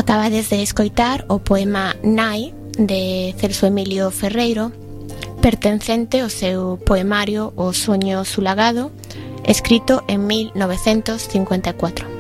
Acabades de escoitar o poema Nai de Celso Emilio Ferreiro, pertencente ao seu poemario O soño sulagado, escrito en 1954.